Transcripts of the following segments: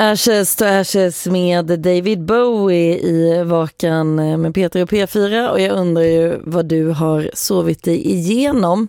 Ashes to Ashes med David Bowie i Vakan med Peter och P4, och jag undrar ju vad du har sovit dig igenom.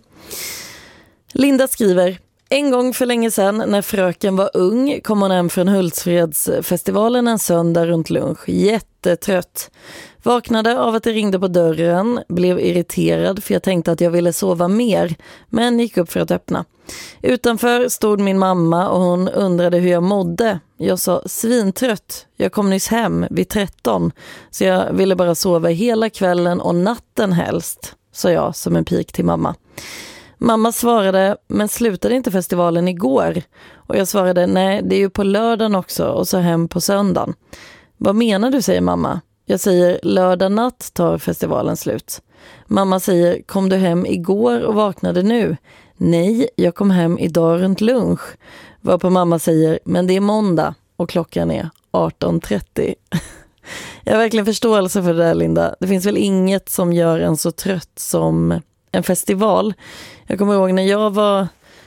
Linda skriver: en gång för länge sedan när fröken var ung kom hon hem från Hultsfredsfestivalen en söndag runt lunch. Jättetrött. Vaknade av att det ringde på dörren, blev irriterad för jag tänkte att jag ville sova mer, men gick upp för att öppna. Utanför stod min mamma och hon undrade hur jag mådde. Jag sa svintrött. Jag kom nyss hem vid 13, så jag ville bara sova hela kvällen och natten helst, sa jag som en pik till mamma. Mamma svarade, men slutade inte festivalen igår? Och jag svarade, nej, det är ju på lördagen också och så hem på söndagen. Vad menar du, säger mamma. Jag säger, lördag natt tar festivalen slut. Mamma säger, kom du hem igår och vaknade nu? Nej, jag kom hem idag runt lunch. Varpå mamma säger, men det är måndag och klockan är 18:30. Jag har verkligen förståelse för det där, Linda. Det finns väl inget som gör en så trött som en festival. Jag kommer ihåg när jag var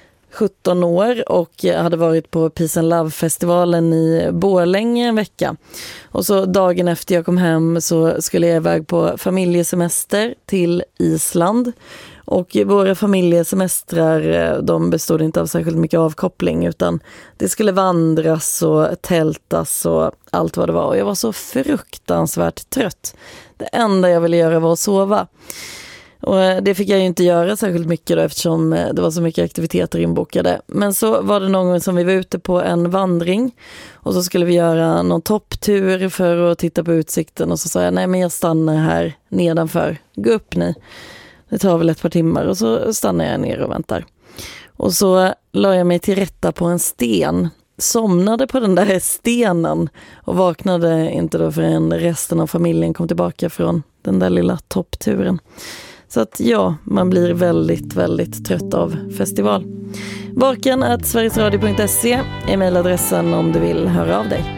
17 år och jag hade varit på Peace and Love-festivalen i Borlänge en vecka. Och så dagen efter jag kom hem så skulle jag iväg på familjesemester till Island. Och våra familjesemestrar, de bestod inte av särskilt mycket avkoppling, utan det skulle vandras och tältas och allt vad det var. Och jag var så fruktansvärt trött. Det enda jag ville göra var att sova. Och det fick jag ju inte göra särskilt mycket då, eftersom det var så mycket aktiviteter inbokade. Men så var det någon gång som vi var ute på en vandring och så skulle vi göra någon topptur för att titta på utsikten, och så sa jag, nej men jag stannar här nedanför, gå upp ni. Det tar väl ett par timmar, och så stannar jag ner och väntar. Och så la jag mig till rätta på en sten, somnade på den där stenen och vaknade inte då förrän resten av familjen kom tillbaka från den där lilla toppturen. Så att ja, man blir väldigt, väldigt trött av festival. Vakan@sverigesradio.se är mejladressen om du vill höra av dig.